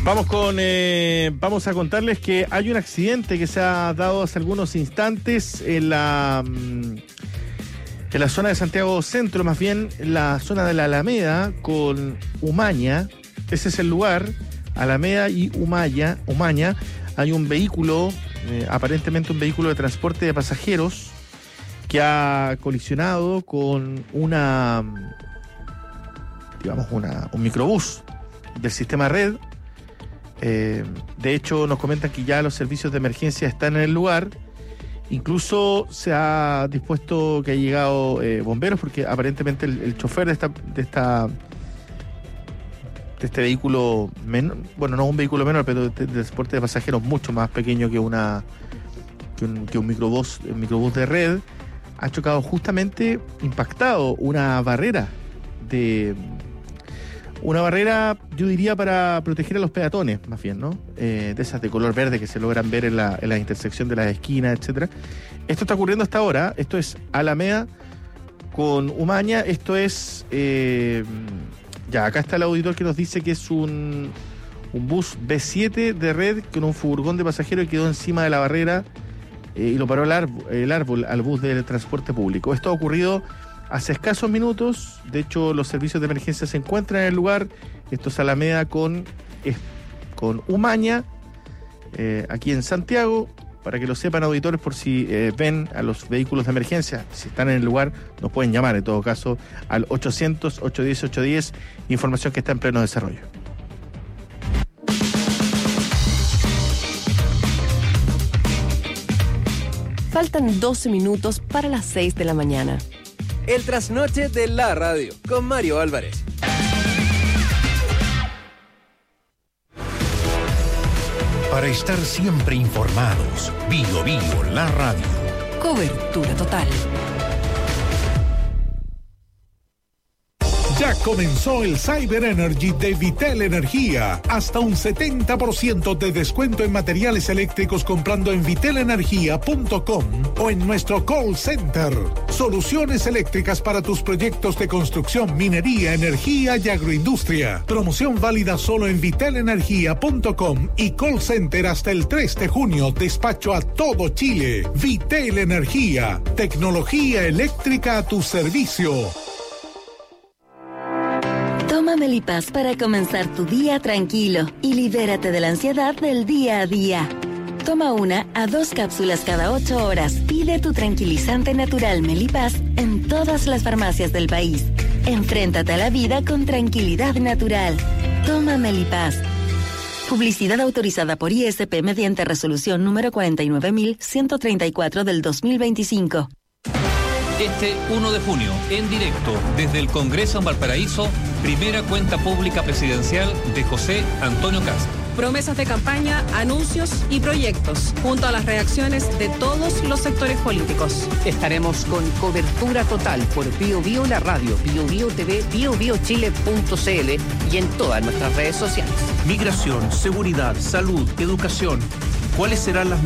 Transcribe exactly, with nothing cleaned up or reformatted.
Vamos con, eh, vamos a contarles que hay un accidente que se ha dado hace algunos instantes en la, en la zona de Santiago Centro, más bien en la zona de la Alameda con Umaña. Ese es el lugar, Alameda y Umaña. Umaña. Hay un vehículo, eh, aparentemente un vehículo de transporte de pasajeros que ha colisionado con una, digamos, una, un microbús del sistema Red. Eh, de hecho, nos comentan que ya los servicios de emergencia están en el lugar. Incluso se ha dispuesto que ha llegado eh, bomberos, porque aparentemente el, el chofer de esta, de esta de este vehículo menor, bueno, no es un vehículo menor, pero de, de transporte de pasajeros mucho más pequeño que una que un, que un microbús, un microbús de Red, ha chocado justamente, impactado una barrera de Una barrera, yo diría, para proteger a los peatones, más bien, ¿no? Eh, de esas de color verde que se logran ver en la, en la intersección de las esquinas, etcétera. Esto está ocurriendo hasta ahora. Esto es Alameda con Umaña. Esto es... Eh, ya, acá está el auditor que nos dice que es un, un bus B siete de Red con un furgón de pasajeros y quedó encima de la barrera eh, y lo paró el árbol, el árbol al bus del transporte público. Esto ha ocurrido hace escasos minutos. De hecho, los servicios de emergencia se encuentran en el lugar. Esto es Alameda con, es, con Umaña, eh, aquí en Santiago. Para que lo sepan, auditores, por si eh, ven a los vehículos de emergencia, si están en el lugar, nos pueden llamar en todo caso al ochocientos, ochocientos diez, ochocientos diez, información que está en pleno desarrollo. Faltan doce minutos para las seis de la mañana. El trasnoche de la radio, con Mario Álvarez. Para estar siempre informados, Bio Bio, la radio. Cobertura total. Ya comenzó el Cyber Energy de Vitel Energía. Hasta un setenta por ciento de descuento en materiales eléctricos comprando en vitel energía punto com o en nuestro call center. Soluciones eléctricas para tus proyectos de construcción, minería, energía y agroindustria. Promoción válida solo en vitel energía punto com y call center hasta el tres de junio. Despacho a todo Chile. Vitel Energía. Tecnología eléctrica a tu servicio. Toma Melipaz para comenzar tu día tranquilo y libérate de la ansiedad del día a día. Toma una a dos cápsulas cada ocho horas. Pide tu tranquilizante natural Melipaz en todas las farmacias del país. Enfréntate a la vida con tranquilidad natural. Toma Melipaz. Publicidad autorizada por I S P mediante resolución número cuarenta y nueve mil ciento treinta y cuatro del dos mil veinticinco. Este uno de junio, en directo, desde el Congreso en Valparaíso, primera cuenta pública presidencial de José Antonio Kast. Promesas de campaña, anuncios y proyectos, junto a las reacciones de todos los sectores políticos. Estaremos con cobertura total por Bio Bio la radio, Bio Bio T V, bio bio chile punto c l y en todas nuestras redes sociales. Migración, seguridad, salud, educación. ¿Cuáles serán las